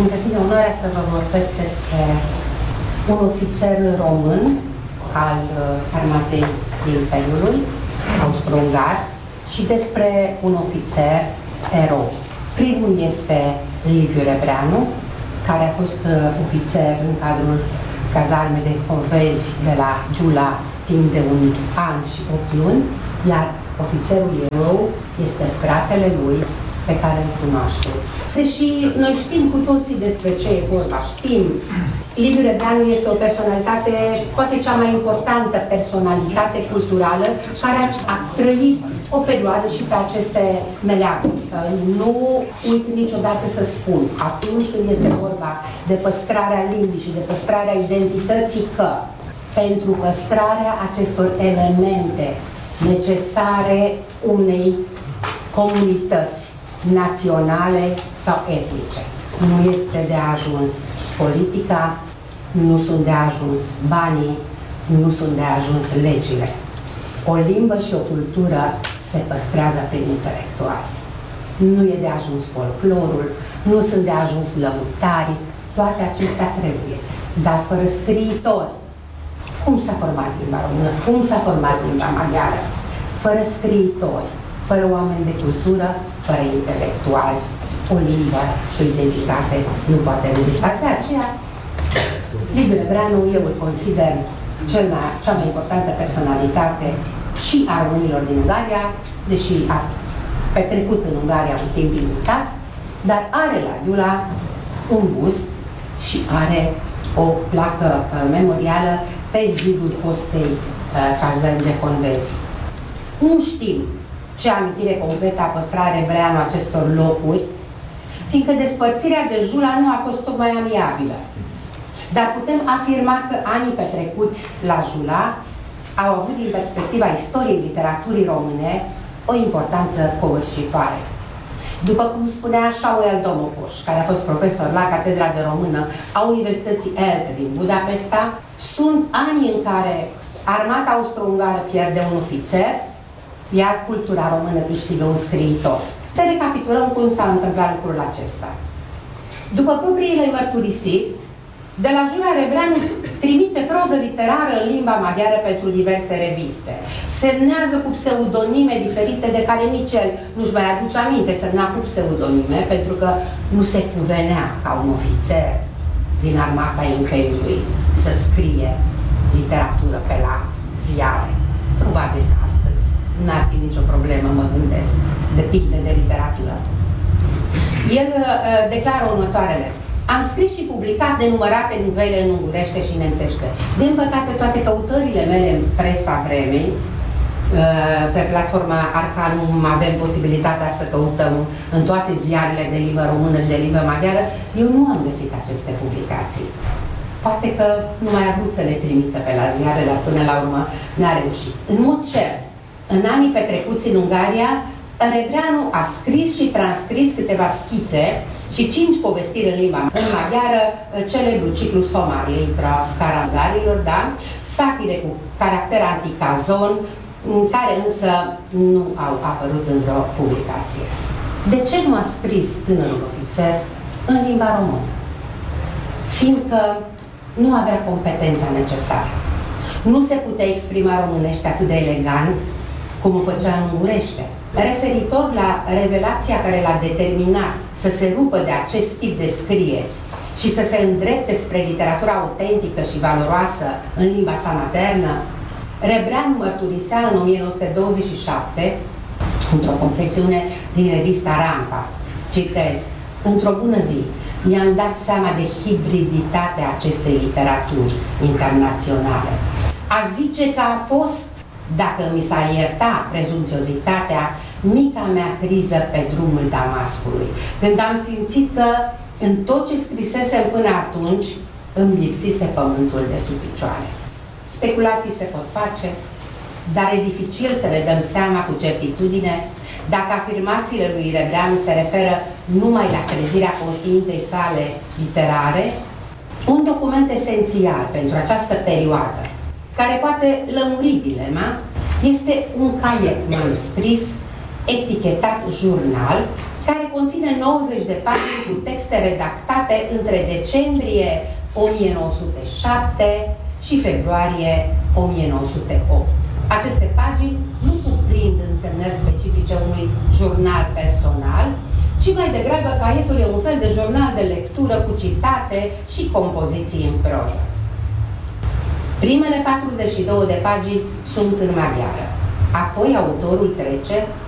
Îmi devine onoarea să vă vorbesc despre un ofițer român al armatei Imperiului austro-ungar și despre un ofițer erou. Primul este Liviu Rebreanu, care a fost ofițer în cadrul cazarmei de convezi de la Giula timp de un an și 8 luni, iar ofițerul erou este fratele lui pe care îl cunoaște. Deși noi știm cu toții despre ce e vorba, știm, Liviu Rebreanu este o personalitate, poate cea mai importantă personalitate culturală care a trăit o perioadă și pe aceste meleaguri. Nu uit niciodată să spun, atunci când este vorba de păstrarea limbii și de păstrarea identității, că pentru păstrarea acestor elemente necesare unei comunități naționale sau etnice. Nu este de ajuns politica, nu sunt de ajuns banii, nu sunt de ajuns legile. O limbă și o cultură se păstrează prin intelectuali. Nu e de ajuns folclorul, nu sunt de ajuns lăutarii, toate acestea trebuie. Dar fără scriitori, cum s-a format limba română? Cum s-a format limba maghiară? Fără scriitori, fără oameni de cultură, fără intelectuali, o limbă și o identitate nu poate rezista. De aceea, Liviu Rebreanu, eu îl consider cea mai importantă personalitate și a românilor din Ungaria, deși a petrecut în Ungaria un timp limitat, dar are la Giula un bust și are o placă memorială pe zidul fostei cazări de convezi. Nu știm ce amintire concretă a păstrat Rebreanu acestor locuri, fiindcă despărțirea de Giula nu a fost tocmai amiabilă. Dar putem afirma că anii petrecuți la Giula au avut din perspectiva istoriei literaturii române o importanță covârșitoare. După cum spunea Samuel Domopoș, care a fost profesor la Catedra de Română a Universității ELTE din Budapesta, sunt anii în care armata austro-ungară pierde un ofițer, iar cultura română câștigă un scriitor. Să recapitulăm cum s-a întâmplat lucrul acesta. După propriile mărturisiri, de la Giula Rebreanu trimite proză literară în limba maghiară pentru diverse reviste. Semnează cu pseudonime diferite de care nici el nu-și mai aduce aminte, semna cu pseudonime, pentru că nu se cuvenea ca un ofițer din armata Imperiului să scrie literatură pe la ziare. Probabil că astăzi n-ar fi nicio problemă, mă gândesc, de pildă de literatură. El declară următoarele. Am scris și publicat nenumărate nuvele în ungurește și nemțește. Din păcate, toate căutările mele în presa vremei, pe platforma Arcanum avem posibilitatea să căutăm în toate ziarele de limbă română și de limbă maghiară, eu nu am găsit aceste publicații. Poate că nu mai a vrut să le trimită pe la ziare, dar până la urmă n-a reușit. În mod cert, în anii petrecuți în Ungaria, Rebreanu a scris și transcris câteva schițe și 5 povestiri în limba maghiară, celebrul ciclu Somarlitra, Scara Ungarilor, da? Satire cu caracter anticazon, care însă nu au apărut în vreo publicație. De ce nu a scris tânărul ofițer în limba română? Fiindcă nu avea competența necesară. Nu se putea exprima românește atât de elegant cum o făcea în ungurește. Referitor la revelația care l-a determinat să se rupă de acest tip de scrieri și să se îndrepte spre literatura autentică și valoroasă în limba sa maternă, Rebreanu mărturisea în 1927, într-o confesiune din revista Rampa, citez, într-o bună zi, mi-am dat seama de hibriditatea acestei literaturi internaționale. A zice că a fost, dacă mi s-a iertat prezumțiozitatea, mica mea criză pe drumul Damascului, când am simțit că în tot ce scrisesem până atunci îmi lipsise pământul de sub picioare. Speculații se pot face, dar e dificil să le dăm seama cu certitudine dacă afirmațiile lui Rebreanu se referă numai la trezirea conștiinței sale literare. Un document esențial pentru această perioadă, care poate lămuri dilema, este un caiet manuscris etichetat jurnal, care conține 90 de pagini cu texte redactate între decembrie 1907 și februarie 1908. Aceste pagini nu cuprind însemnări specifice unui jurnal personal, ci mai degrabă caietul e un fel de jurnal de lectură cu citate și compoziții în proză. Primele 42 de pagini sunt în maghiară. Apoi autorul trece